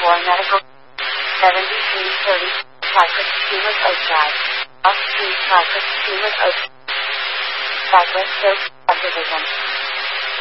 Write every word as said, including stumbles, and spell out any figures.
for medical. seventy-three thirty, Cypress Steelers Oak Drive. Off Street Cypress Steelers Oak. Cypress Oak Subdivision.